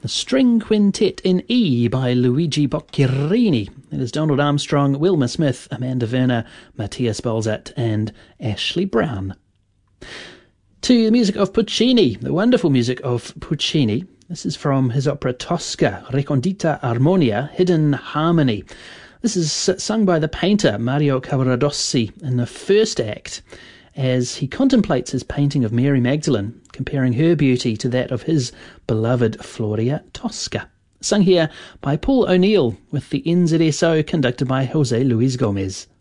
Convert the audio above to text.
The String Quintet in E by Luigi Boccherini. It is Donald Armstrong, Wilma Smith, Amanda Werner, Matthias Balzat and Ashley Brown. To the music of Puccini, the wonderful music of Puccini. This is from his opera Tosca, Recondita Armonia, Hidden Harmony. This is sung by the painter Mario Cavaradossi in the first act as he contemplates his painting of Mary Magdalene, comparing her beauty to that of his beloved Floria Tosca. Sung here by Paul O'Neill with the NZSO conducted by Jose Luis Gomez.